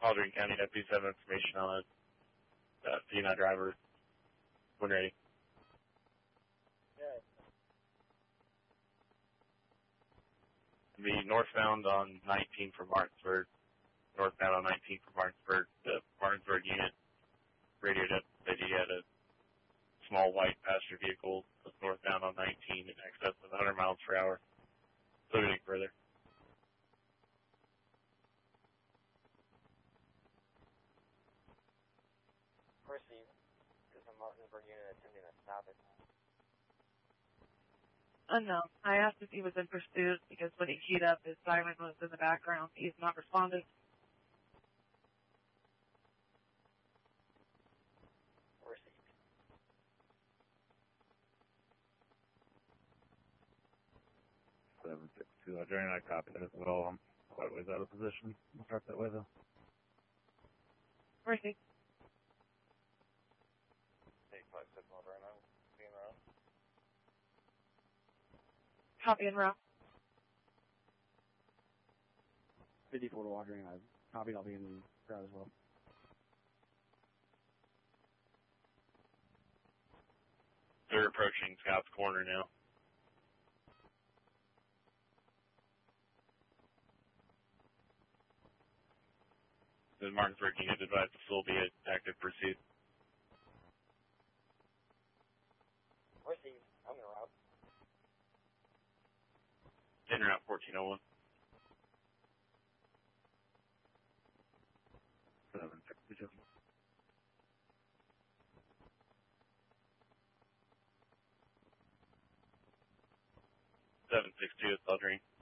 Aldrin County deputies have information on a P&I driver when ready. Yeah. The northbound on 19 for Martinsburg. Northbound on 19 for Martinsburg. The Martinsburg unit radioed up that he had a small white passenger vehicle northbound on 19 in excess of 100 miles per hour. So anything further. Percy, there's a Martinsburg unit attempting to stop it. Unknown. I asked if he was in pursuit because when he keyed up, his siren was in the background. He's not responded. Received. Seven 6-2, I copy that as well. I'm quite a ways out of position. We'll start that way though. Received. 856 right now. Being around. Copy en route. 54 to Wandering. I've copied. I'll be in the route as well. They're approaching Scott's Corner now. The Martinsburg unit advised to still be at active pursuit. Received. I'm in route. En route 1401. 7-6-2. 762 at Aldrin.